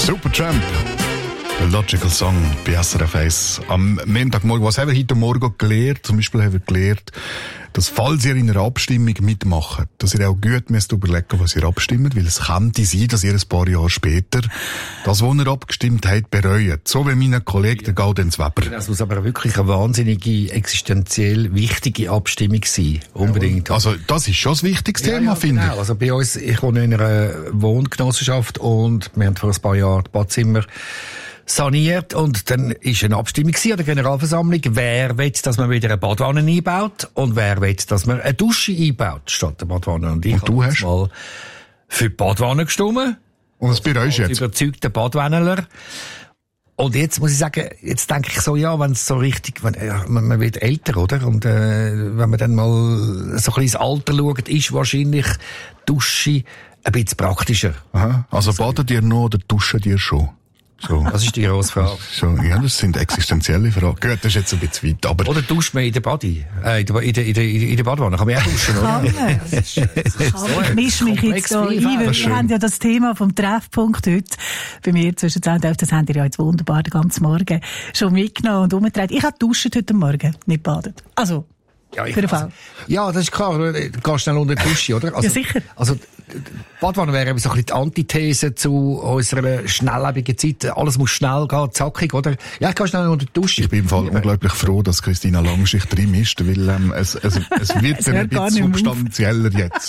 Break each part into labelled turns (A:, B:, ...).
A: Supertramp. The Logical Song bei SRF 1. Am Montagmorgen. Was haben wir heute Morgen gelernt? Zum Beispiel haben wir gelernt, dass, falls ihr in einer Abstimmung mitmacht, dass ihr auch gut müsst überlegen, was ihr abstimmt, weil es könnte sein, dass ihr ein paar Jahre später das, was ihr abgestimmt habt, bereut. So wie mein Kollege, der Gaudenz Weber.
B: Das muss aber wirklich eine wahnsinnige, existenziell wichtige Abstimmung sein. Unbedingt.
A: Also, das ist schon ein wichtiges Thema, finde ich.
B: Also bei uns, ich wohne in einer Wohngenossenschaft und wir haben vor ein paar Jahren die Badzimmer saniert und dann ist eine Abstimmung an der Generalversammlung, wer will, dass man wieder eine Badwanne einbaut und wer will, dass man eine Dusche einbaut statt der Badwanne. Und ich
A: du hast
B: mal für die Badwanne gestimmt.
A: Und was bereust du jetzt?
B: Überzeugter Badwanneler. Und jetzt muss ich sagen, jetzt denke ich so, ja, wenn es so richtig, man wird älter, oder? Und wenn man dann mal so ein bisschen ins Alter schaut, ist wahrscheinlich Dusche ein bisschen praktischer.
A: Aha. Also badet ihr noch oder duschen ihr schon? So.
B: Das ist die grosse Frage.
A: So, ja, das sind existenzielle Fragen. Gut, das ist jetzt ein bisschen weit, aber...
B: Oder duscht man in der Body? In der Badwanne kann man auch duschen, oder?
C: Ich mische mich jetzt so ein, weil wir haben ja das Thema vom Treffpunkt heute bei mir zwischen 10 und 11. Das habt ihr ja jetzt wunderbar den ganzen Morgen schon mitgenommen und umgedreht. Ich habe duscht heute Morgen, nicht badet. Also,
B: ja,
C: für den Fall.
B: Ja, das ist klar. Du gehst schnell unter die Dusche, oder? Also,
C: ja, sicher.
B: Also, die Badwanne wäre so ein bisschen die Antithese zu unserer schnelllebigen Zeit. Alles muss schnell gehen, zackig, oder? Ja, ich gehe schnell unter die Dusche.
A: Ich bin im Fall unglaublich froh, dass Christina Langschicht drin ist, weil es wird ein bisschen substanzieller jetzt.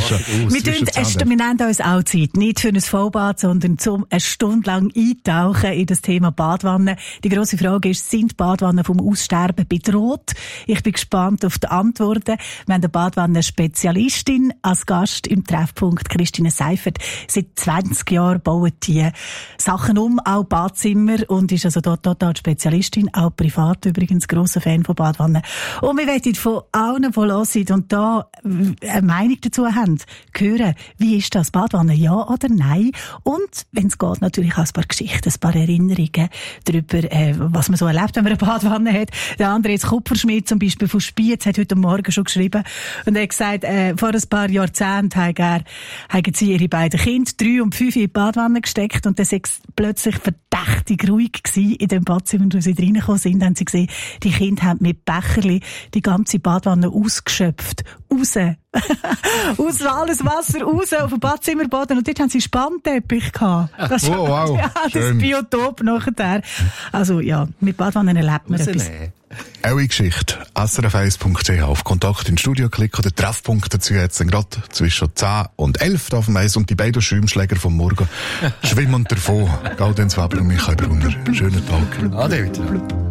C: Wir nehmen uns auch Zeit. Nicht für ein Vollbad, sondern zum eine Stunde lang eintauchen in das Thema Badwanne. Die grosse Frage ist, sind Badwannen vom Aussterben bedroht? Ich bin gespannt auf die Antworten. Wir haben eine Badwannen-Spezialistin als Gast im Treffpunkt, Christine Seifert. Seit 20 Jahren bauen die Sachen um, auch Badzimmer, und ist also dort total Spezialistin, auch privat übrigens, grosser Fan von Badwannen. Und wir wollen von allen, die hören und da eine Meinung dazu haben, hören, wie ist das, Badwanne, ja oder nein? Und, wenn es geht, natürlich auch ein paar Geschichten, ein paar Erinnerungen darüber, was man so erlebt, wenn man eine Badwanne hat. Der Andreas Kupferschmidt zum Beispiel von Spiez hat heute Morgen schon geschrieben und er hat gesagt, vor ein paar Jahrzehnten haben sie ihre beiden Kinder, 3 und 5, in die Badwanne gesteckt und dann war es plötzlich verdächtig ruhig gewesen in dem Badzimmer, und als sie reingekommen sind, haben sie gesehen, die Kinder haben mit Becherli die ganze Badwanne ausgeschöpft. Raus. Aus alles Wasser raus auf dem Badzimmerboden, und dort haben sie Spannteppich gehabt. Das
A: wow.
C: Ja, das Biotop nachher. Also ja, mit Badwannen erlebt man etwas.
A: Eure Geschichte, srf1.ch, auf Kontakt ins Studio klicken, der Treffpunkt dazu jetzt gerade zwischen 10 und 11 auf dem Eis, und die beiden Schwimmschläger vom Morgen schwimmen davon. Gaudenz Weber und Michael Brunner. Schönen Tag.
B: Ade.